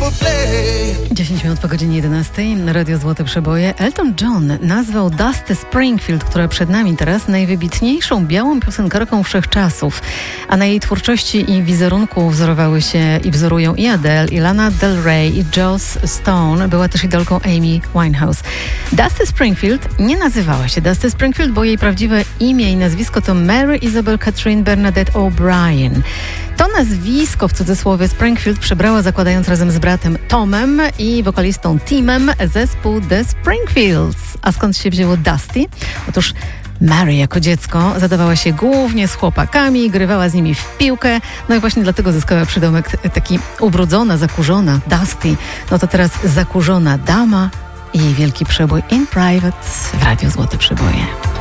play. 10 minut po godzinie 11 na Radio Złote Przeboje. Elton John nazwał Dusty Springfield, która przed nami teraz, najwybitniejszą białą piosenkarką wszechczasów. A na jej twórczości i wizerunku wzorowały się i wzorują i Adele, i Lana Del Rey, i Joss Stone. Była też idolką Amy Winehouse. Dusty Springfield nie nazywała się Dusty Springfield, bo jej prawdziwe imię i nazwisko to Mary Isabel Catherine Bernadette O'Brien. To nazwisko, w cudzysłowie Springfield, przebrała zakładając razem z bratem Tomem i wokalistą Timem zespół The Springfields. A skąd się wzięło Dusty? Otóż Mary jako dziecko zadawała się głównie z chłopakami, grywała z nimi w piłkę, no i właśnie dlatego zyskała przydomek taki ubrudzona, zakurzona, Dusty. No to teraz zakurzona dama i wielki przebój In Private w Radiu Złote Przeboje.